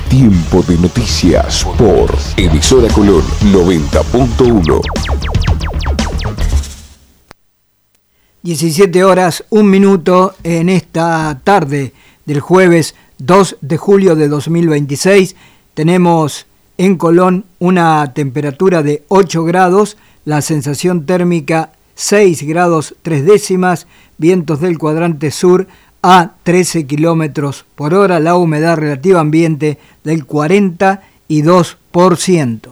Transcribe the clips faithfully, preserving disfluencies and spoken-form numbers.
Tiempo de noticias por Emisora Colón noventa punto uno. diecisiete horas, un minuto en esta tarde del jueves dos de julio de dos mil veintiséis. Tenemos en Colón una temperatura de ocho grados, la sensación térmica seis grados tres décimas, vientos del cuadrante sur a trece kilómetros por hora, la humedad relativa ambiente del cuarenta y dos por ciento.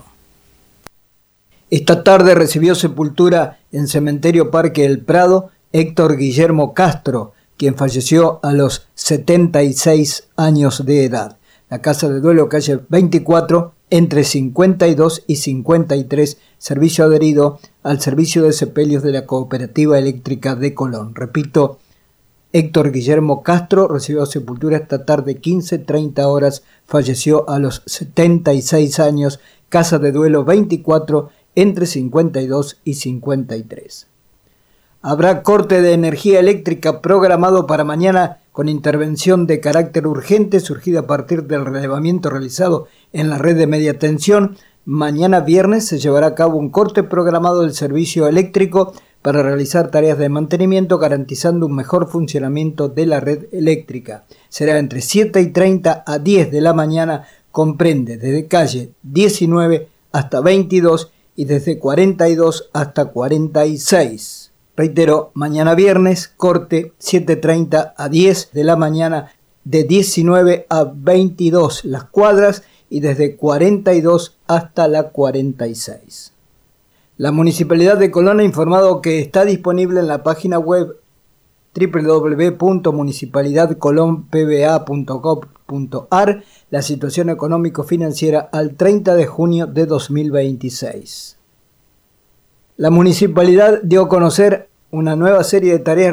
Esta tarde recibió sepultura en Cementerio Parque del Prado Héctor Guillermo Castro, quien falleció a los setenta y seis años de edad. La casa de duelo calle veinticuatro, entre cincuenta y dos y cincuenta y tres, servicio adherido al servicio de sepelios de la Cooperativa Eléctrica de Colón. Repito, Héctor Guillermo Castro recibió sepultura esta tarde quince treinta horas, falleció a los setenta y seis años, casa de duelo veinticuatro, entre cincuenta y dos y cincuenta y tres. Habrá corte de energía eléctrica programado para mañana con intervención de carácter urgente surgida a partir del relevamiento realizado en la red de media tensión. Mañana viernes se llevará a cabo un corte programado del servicio eléctrico para realizar tareas de mantenimiento garantizando un mejor funcionamiento de la red eléctrica. Será entre siete y treinta a diez de la mañana, comprende desde calle diecinueve hasta veintidós y desde cuarenta y dos hasta cuarenta y seis. Reitero, mañana viernes, corte siete treinta a diez de la mañana, de diecinueve a veintidós las cuadras y desde cuarenta y dos hasta la cuarenta y seis. La Municipalidad de Colón ha informado que está disponible en la página web doble u doble u doble u punto municipalidad colón p b a punto gov punto a r la situación económico-financiera al treinta de junio de dos mil veintiséis. La municipalidad dio a conocer una nueva serie de tareas